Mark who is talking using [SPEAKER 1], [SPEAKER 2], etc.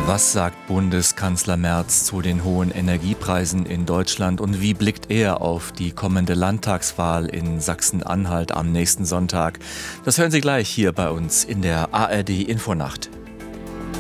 [SPEAKER 1] Was sagt Bundeskanzler Merz zu den hohen Energiepreisen in Deutschland und wie blickt er auf die kommende Landtagswahl in Sachsen-Anhalt am nächsten Sonntag? Das hören Sie gleich hier bei uns in der ARD Infonacht.